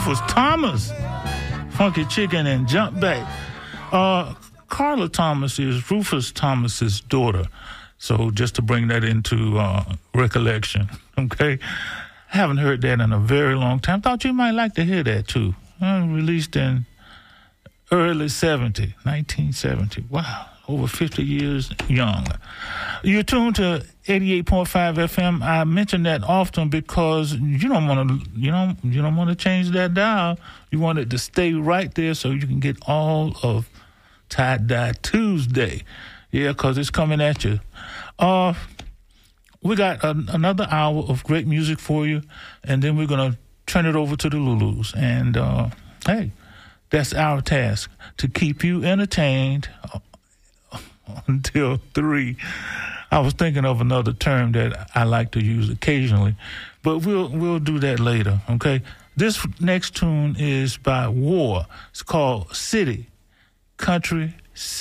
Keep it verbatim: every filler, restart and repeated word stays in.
Rufus Thomas, Funky Chicken, and Jump Back. Uh, Carla Thomas is Rufus Thomas's daughter. So just to bring that into uh, recollection, okay? Haven't heard that in a very long time. Thought you might like to hear that too. Uh, released in early seventy, nineteen seventy. Wow, over fifty years young. You're tuned to eighty-eight point five F M. I mention that often because you don't want to, you know, you don't want to change that dial. You want it to stay right there so you can get all of Tie Dye Tuesday. Yeah, because it's coming at you. Uh, we got a, another hour of great music for you, and then we're going to turn it over to the Lulus. And, uh, hey, that's our task, to keep you entertained until three. I was thinking of another term that I like to use occasionally, but we'll we'll do that later, okay? This next tune is by War. It's called City, Country, City.